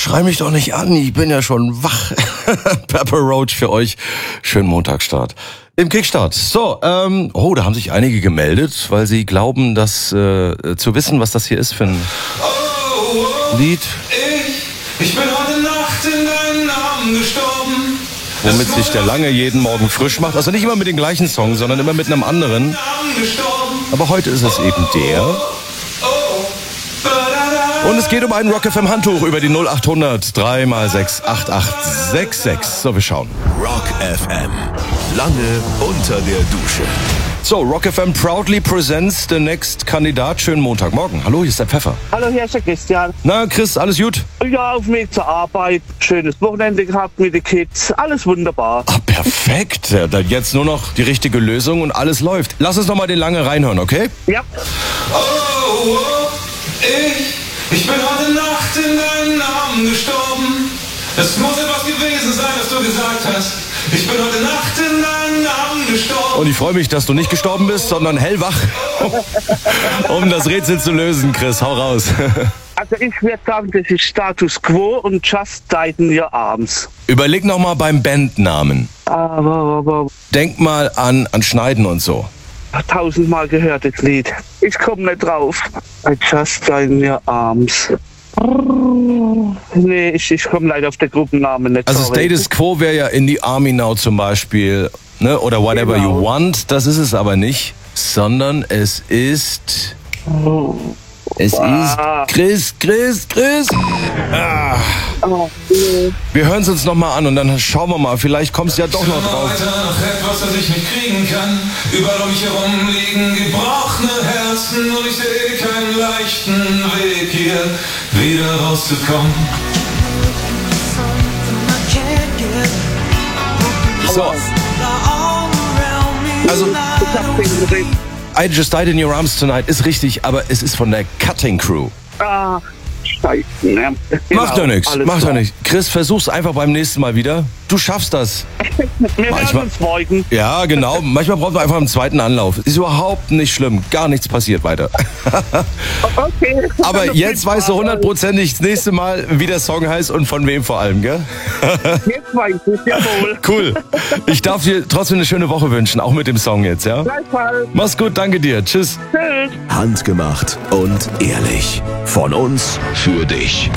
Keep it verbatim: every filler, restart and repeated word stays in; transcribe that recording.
schrei mich doch nicht an, ich bin ja schon wach. Pepper Roach für euch. Schönen Montagsstart. Im Kickstart. So, ähm, oh, da haben sich einige gemeldet, weil sie glauben, dass äh, zu wissen, was das hier ist für ein Lied. Ich, ich bin heute Nacht in deinen Armen gestorben. Womit sich der Lange jeden Morgen frisch macht. Also nicht immer mit dem gleichen Song, sondern immer mit einem anderen. Aber heute ist es eben der. Und es geht um einen Rock F M Handtuch über die null achthundert drei mal sechs acht acht sechs sechs. So, wir schauen. Rock F M. Lange unter der Dusche. So, Rock F M proudly presents the next Kandidat. Schönen Montagmorgen. Hallo, hier ist der Pfeffer. Hallo, hier ist der Christian. Na, Chris, alles gut? Ja, auf dem Weg zur Arbeit. Schönes Wochenende gehabt mit den Kids. Alles wunderbar. Ah, perfekt. Ja, dann jetzt nur noch die richtige Lösung und alles läuft. Lass uns noch mal den Lange reinhören, okay? Ja. Oh, oh, ich, ich bin heute Nacht in deinen Armen gestorben. Es muss etwas gewesen sein, was du gesagt hast. Ich bin heute Nacht in deinen Armen gestorben. Und ich freue mich, dass du nicht gestorben bist, sondern hellwach, um das Rätsel zu lösen, Chris. Hau raus. Also ich würde sagen, das ist Status Quo und Just Died in Your Arms. Überleg noch mal beim Bandnamen. Aber, aber Denk mal an, an Schneiden und so. tausendmal gehört das Lied. Ich komme nicht drauf. I Just Died in Your Arms. Nee, ich, ich komme leider auf den Gruppennamen nicht. Also sorry. Status Quo wäre ja In the Army Now zum Beispiel, ne? Oder Whatever Genau. You Want. Das ist es aber nicht, sondern es ist... Es Ah. ist Chris, Chris, Chris. Ah. Oh, nee. Wir hören es uns noch mal an und dann schauen wir mal. Vielleicht kommst du ja doch noch drauf. Weiter noch etwas, das ich nicht kriegen kann. Überall um mich herum liegen gebrochene Herzen und ich sehe keinen leichten Weg hier wieder rauszukommen. So. Also, Ich hab den Ring. I Just Died in Your Arms Tonight ist richtig, aber es ist von der Cutting Crew. Ah, Scheiße. Ja, genau, Macht doch nichts, alles macht doch klar. nichts. Chris, versuch's einfach beim nächsten Mal wieder. Du schaffst das. Wir Manchmal- hören uns morgen. Ja, genau. Manchmal braucht man einfach einen zweiten Anlauf. Ist überhaupt nicht schlimm. Gar nichts passiert weiter. Okay. Aber jetzt weißt du hundertprozentig das nächste Mal, wie der Song heißt und von wem vor allem, gell? Jetzt weiß ich, jawohl. Cool. Ich darf dir trotzdem eine schöne Woche wünschen, auch mit dem Song jetzt, ja? Gleichfalls. Mach's gut, danke dir. Tschüss. Tschüss. Handgemacht und ehrlich. Von uns für dich.